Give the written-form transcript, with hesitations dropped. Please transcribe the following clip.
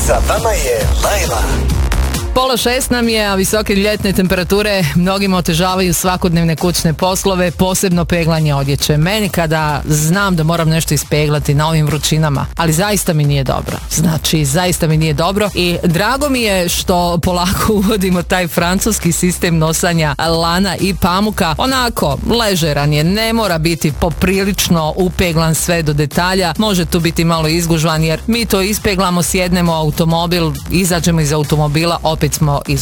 Sa vama je Lajla. 5:30 nam je, a visoke ljetne temperature mnogima otežavaju svakodnevne kućne poslove, posebno peglanje odjeće. Meni kada znam da moram nešto ispeglati na ovim vrućinama, ali zaista mi nije dobro. Znači, zaista mi nije dobro i drago mi je što polako uvodimo taj francuski sistem nosanja lana i pamuka. Onako, ležeran je, ne mora biti poprilično upeglan sve do detalja, može tu biti malo izgužvan jer mi to ispeglamo, sjednemo u automobil, izađemo iz automobila, opet smo izgužvani.